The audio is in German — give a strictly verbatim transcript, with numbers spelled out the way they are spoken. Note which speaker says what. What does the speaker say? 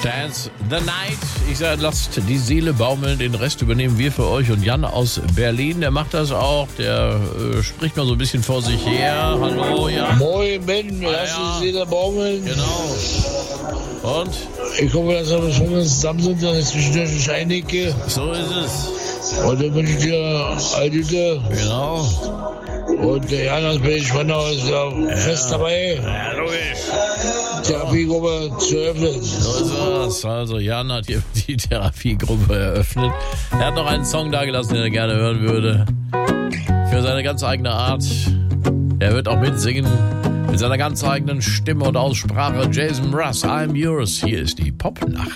Speaker 1: Dance the Night. Ich sage, lasst die Seele baumeln, den Rest übernehmen wir für euch. Und Jan aus Berlin, der macht das auch. Der äh, spricht mal so ein bisschen vor sich her. Hallo, Jan.
Speaker 2: Moin, Ben, lass
Speaker 1: ja.
Speaker 2: die Seele baumeln.
Speaker 1: Genau. Und?
Speaker 2: Ich hoffe, dass wir schon ganz zusammen sind, dass ich zwischendurch nicht einnecke.
Speaker 1: So ist es.
Speaker 2: Und dann wünsche ich dir all Gute.
Speaker 1: Genau.
Speaker 2: Und der Jan aus Berlin-Spandau ist ja, ja fest dabei.
Speaker 1: Ja, logisch.
Speaker 2: Therapiegruppe zu öffnen.
Speaker 1: So ist es. Also Jan hat hier die Therapiegruppe eröffnet. Er hat noch einen Song dagelassen, den er gerne hören würde. Für seine ganz eigene Art. Er wird auch mitsingen. Mit seiner ganz eigenen Stimme und Aussprache. Jason Mraz, I'm Yours. Hier ist die Popnacht.